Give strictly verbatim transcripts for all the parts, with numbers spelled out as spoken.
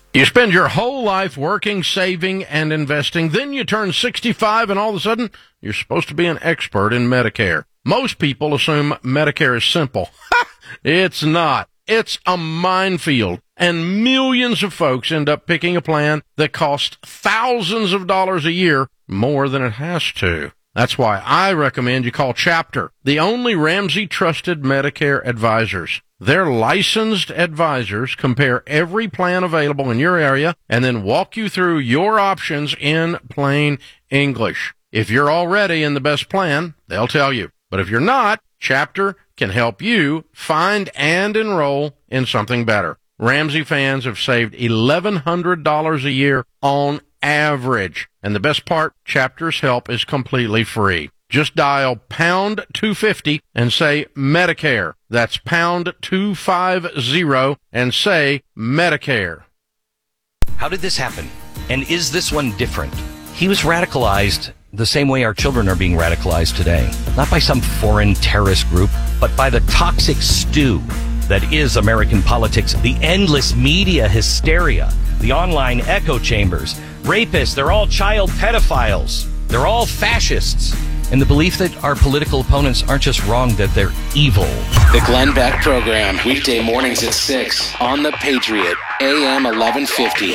You spend your whole life working, saving, and investing. Then you turn sixty-five, and all of a sudden, you're supposed to be an expert in Medicare. Most people assume Medicare is simple. It's not. It's a minefield. And millions of folks end up picking a plan that costs thousands of dollars a year more than it has to. That's why I recommend you call Chapter, the only Ramsey-trusted Medicare advisors. Their licensed advisors compare every plan available in your area and then walk you through your options in plain English. If you're already in the best plan, they'll tell you. But if you're not, Chapter can help you find and enroll in something better. Ramsey fans have saved eleven hundred dollars a year on average. And the best part, Chapter's help is completely free. Just dial pound two fifty and say Medicare. That's pound two fifty and say Medicare. How did this happen? And is this one different? He was radicalized the same way our children are being radicalized today. Not by some foreign terrorist group, but by the toxic stew that is American politics, the endless media hysteria, the online echo chambers, rapists, they're all child pedophiles, they're all fascists, and the belief that our political opponents aren't just wrong, that they're evil. The Glenn Beck Program, weekday mornings at six on The Patriot, A M eleven fifty.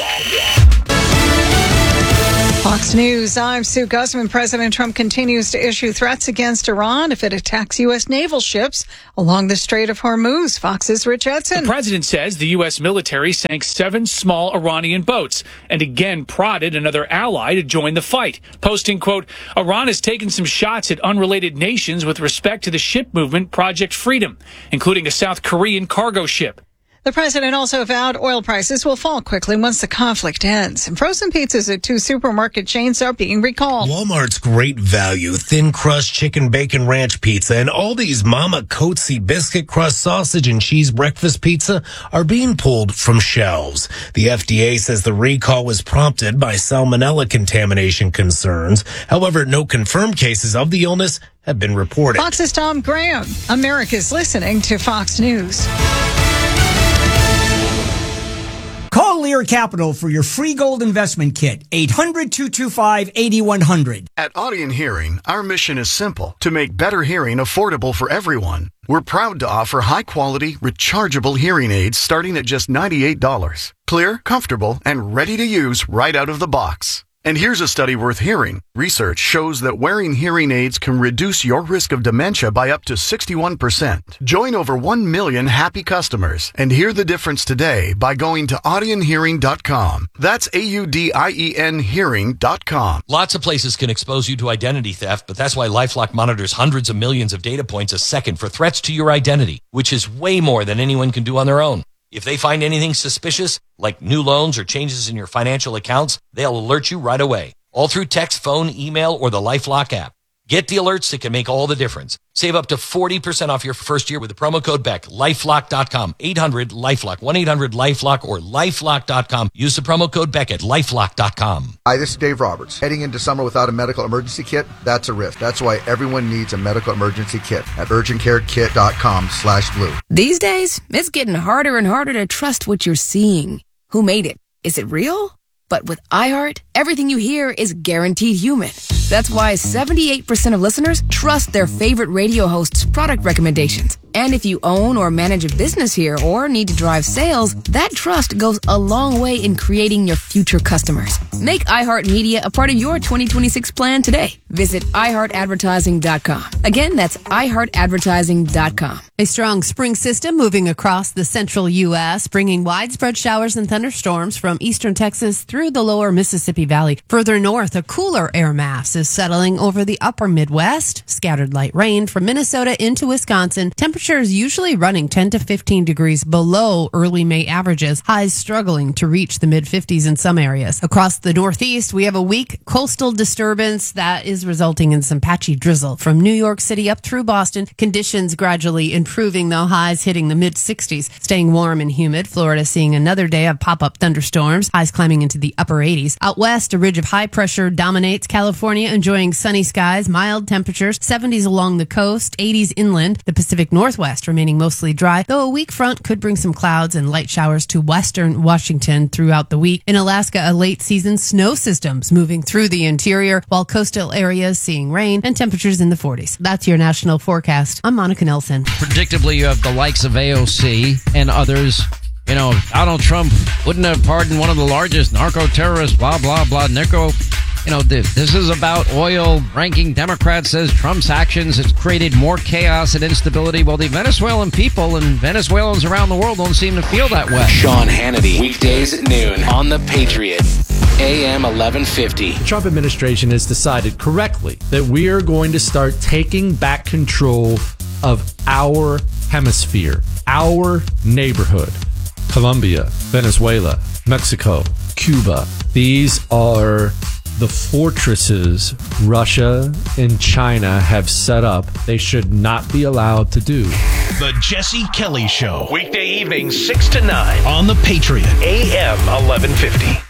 Fox News, I'm Sue Guzman. President Trump continues to issue threats against Iran if it attacks U S naval ships along the Strait of Hormuz. Fox's Rich Edson. The president says the U S military sank seven small Iranian boats and again prodded another ally to join the fight, posting, quote, Iran has taken some shots at unrelated nations with respect to the ship movement Project Freedom, including a South Korean cargo ship. The president also vowed oil prices will fall quickly once the conflict ends. And frozen pizzas at two supermarket chains are being recalled. Walmart's Great Value Thin Crust Chicken Bacon Ranch Pizza and Aldi's Mama Coatsy Biscuit Crust Sausage and Cheese Breakfast Pizza are being pulled from shelves. The F D A says the recall was prompted by salmonella contamination concerns. However, no confirmed cases of the illness have been reported. Fox's Tom Graham. America's listening to Fox News. Call Lear Capital for your free gold investment kit, eight hundred, two two five, eight one zero zero. At Audien Hearing, our mission is simple, to make better hearing affordable for everyone. We're proud to offer high-quality, rechargeable hearing aids starting at just ninety-eight dollars. Clear, comfortable, and ready to use right out of the box. And here's a study worth hearing. Research shows that wearing hearing aids can reduce your risk of dementia by up to sixty-one percent. Join over one million happy customers and hear the difference today by going to audien hearing dot com. That's A U D I E N hearing dot com. Lots of places can expose you to identity theft, but that's why LifeLock monitors hundreds of millions of data points a second for threats to your identity, which is way more than anyone can do on their own. If they find anything suspicious, like new loans or changes in your financial accounts, they'll alert you right away. All through text, phone, email, or the LifeLock app. Get the alerts that can make all the difference. Save up to forty percent off your first year with the promo code Beck. lifelock dot com. eight hundred LifeLock. one eight hundred LifeLock or lifelock dot com. Use the promo code Beck at lifelock dot com. Hi, this is Dave Roberts. Heading into summer without a medical emergency kit, that's a risk. That's why everyone needs a medical emergency kit at urgent care kit dot com slash blue. These days, it's getting harder and harder to trust what you're seeing. Who made it? Is it real? But with iHeart, everything you hear is guaranteed human. That's why seventy-eight percent of listeners trust their favorite radio host's product recommendations. And if you own or manage a business here or need to drive sales, that trust goes a long way in creating your future customers. Make iHeartMedia a part of your twenty twenty-six plan today. Visit i heart advertising dot com. Again, that's i heart advertising dot com. A strong spring system moving across the central U S, bringing widespread showers and thunderstorms from eastern Texas through the lower Mississippi Valley. Further north, a cooler air mass is settling over the upper Midwest. Scattered light rain from Minnesota into Wisconsin. Temperatures usually running ten to fifteen degrees below early May averages. Highs struggling to reach the mid fifties in some areas. Across the Northeast, we have a weak coastal disturbance that is resulting in some patchy drizzle. From New York City up through Boston, conditions gradually improving, though highs hitting the mid sixties. Staying warm and humid. Florida seeing another day of pop-up thunderstorms. Highs climbing into the upper eighties. Out west, a ridge of high pressure dominates California California enjoying sunny skies, mild temperatures, seventies along the coast, eighties inland. The Pacific Northwest remaining mostly dry, though a weak front could bring some clouds and light showers to western Washington throughout the week. In Alaska, a late season snow systems moving through the interior, while coastal areas seeing rain and temperatures in the forties. That's your national forecast. I'm Monica Nelson. Predictably, you have the likes of A O C and others. You know, Donald Trump wouldn't have pardoned one of the largest narco-terrorists, blah, blah, blah, Nico. You know, this is about oil. Ranking Democrat says Trump's actions has created more chaos and instability. Well, the Venezuelan people and Venezuelans around the world don't seem to feel that way. Sean Hannity, weekdays at noon on The Patriot, A M eleven fifty. The Trump administration has decided correctly that we are going to start taking back control of our hemisphere, our neighborhood. Colombia, Venezuela, Mexico, Cuba. These are the fortresses Russia and China have set up. They should not be allowed to do. The Jesse Kelly Show. Weekday evenings, six to nine on The Patriot, A M eleven fifty.